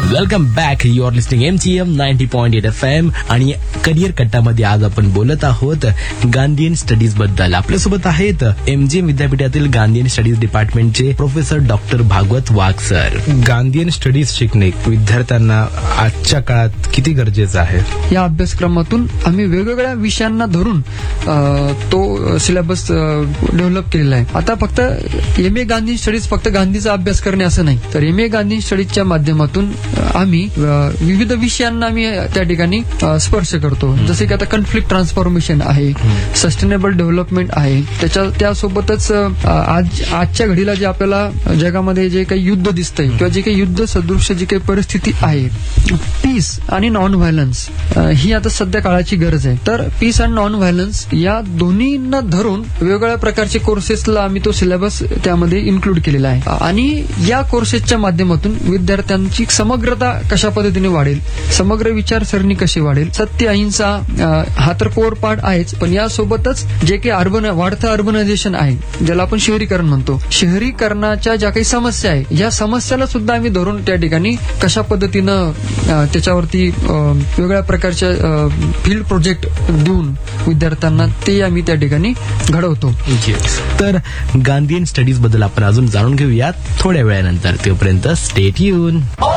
Welcome back. You R listening MTM 90.8 FM आणि career कट्टामध्ये आज आपण बोलत आहोत गांधीयन स्टडीज बद्दल. आपल्यासोबत आहेत MGM विद्यापीठातील Gandhian studies डिपार्टमेंटचे professor doctor Bhagwat वाघ सर. गांधीयन स्टडीज शिकणे विद्यार्थ्यांना आजच्या काळात किती गरजेचं आहे? या अभ्यासक्रमातून आम्ही वेगवेगळ्या विषयांना धरून तो सिलेबस डेव्हलप केलेला आहे. आता फक्त MA गांधी स्टडीज फक्त गांधीचा अभ्यास करणे असं नाही, तर MA गांधी स्टडीजच्या माध्यमातून आम्ही विविध विषयांना आम्ही त्या ठिकाणी स्पर्श करतो. जसे की आता कॉन्फ्लिक्ट ट्रान्सफॉर्मेशन आहे, सस्टेनेबल डेव्हलपमेंट आहे, त्यासोबतच आजच्या घडीला जे आपल्याला जगामध्ये जे काही युद्ध दिसतंय किंवा जे काही युद्ध सदृश जी काही परिस्थिती आहे, पीस आणि नॉन व्हायलन्स ही आता सध्या काळाची गरज आहे. तर पीस आणि नॉन व्हायलन्स या दोन्हींना धरून वेगवेगळ्या प्रकारचे कोर्सेसला आम्ही तो सिलेबस त्यामध्ये इन्क्लूड केलेला आहे. आणि या कोर्सेसच्या माध्यमातून विद्यार्थ्यांची समग्रता कशा पद्धतीने वाढेल, समग्र विचारसरणी कशी वाढेल, सत्य अहिंसा हा तर कोर पार्ट आहेच, पण यासोबतच जे काही वाढतं अर्बनायझेशन आहे, ज्याला आपण शहरीकरण म्हणतो, शहरीकरणाच्या ज्या काही समस्या आहे, या समस्याला सुद्धा आम्ही धरून त्या ठिकाणी कशा पद्धतीनं त्याच्यावरती वेगवेगळ्या प्रकारच्या फील्ड प्रोजेक्ट देऊन विद्यार्थ्यांना ते आम्ही त्या ठिकाणी घडवतो. तर गांधीयन स्टडीज बद्दल आपण अजून जाणून घेऊयात थोड्या वेळानंतर. तोपर्यंत स्टे ट्यून.